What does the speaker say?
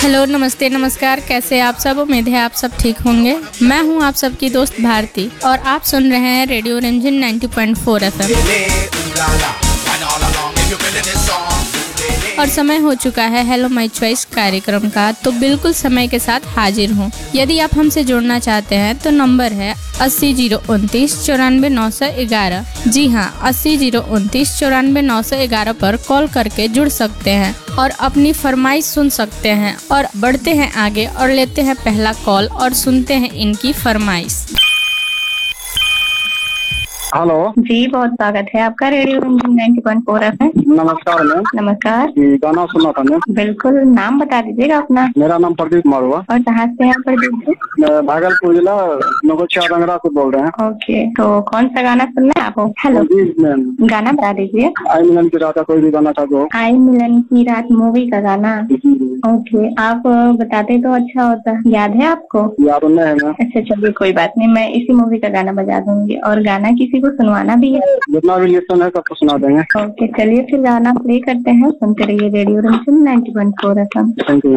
Hello, नमस्ते, नमस्कार। कैसे आप सब? उम्मीद है आप सब ठीक होंगे। मैं हूं आप सबकी दोस्त भारती और आप सुन रहे हैं रेडियो रिमझिम 90.4 FM। और समय हो चुका है हेलो माय चॉइस कार्यक्रम का, तो बिल्कुल समय के साथ हाजिर हूँ। यदि आप हमसे जुड़ना चाहते हैं तो नंबर है 80 029 94 911। जी हाँ, 80 029 94 911 पर कॉल करके जुड़ सकते हैं और अपनी फरमाइश सुन सकते हैं। और बढ़ते हैं आगे और लेते हैं पहला कॉल और सुनते हैं इनकी फरमाइश। हेलो जी, बहुत स्वागत है आपका रेडियो रिमझिम 90.4 FM। नमस्कार मैम। नमस्कार जी, गाना सुना था मैम। बिल्कुल, नाम बता दीजिएगा अपना। मेरा नाम प्रदीप कुमार हुआ और कहाँ से हैं प्रदीप जी? मैं भागलपुर जिला नगोचिया रंगरा से बोल रहे हैं। ओके, तो कौन सा गाना सुनना है आपको? हेलो जी मैम, गाना बता दीजिए। आई मिलन की रात का कोई भी गाना था जो। आई मिलन की रात मूवी का गाना। जी, ओके, आप बताते तो अच्छा होता। याद है आपको? याद नहीं है मैम। अच्छा चलिए, कोई बात नहीं, मैं इसी मूवी का गाना बजा दूंगी। और गाना किसी को सुनवाना भी है? जितना भी लिसन है सबको सुना देंगे। ओके, चलिए फिर गाना प्ले करते हैं। सुनते रहिए रेडियो रिमझिम 90.4 FM। Thank you.